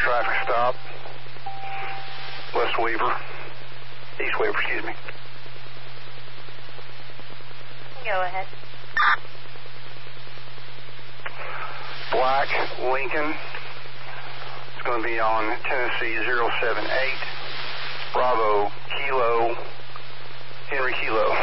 traffic stop. West Weaver. East Weaver, excuse me. Go ahead. Black Lincoln. It's going to be on Tennessee 078. Bravo Kilo Henry Kilo.